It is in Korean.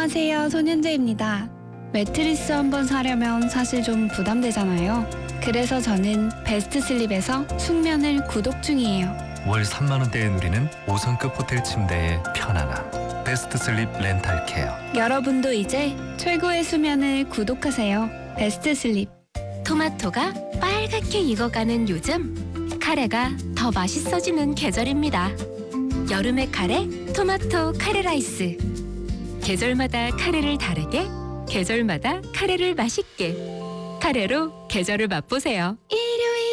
안녕하세요, 손현재입니다. 매트리스 한번 사려면 사실 좀 부담되잖아요. 그래서 저는 베스트슬립에서 숙면을 구독 중이에요. 월 3만 원대에 누리는 5성급 호텔 침대의 편안함. 베스트슬립 렌탈케어. 여러분도 이제 최고의 수면을 구독하세요. 베스트슬립. 토마토가 빨갛게 익어가는 요즘, 카레가 더 맛있어지는 계절입니다. 여름의 카레, 토마토 카레 라이스. 계절마다 카레를 다르게, 계절마다 카레를 맛있게. 카레로 계절을 맛보세요. 일요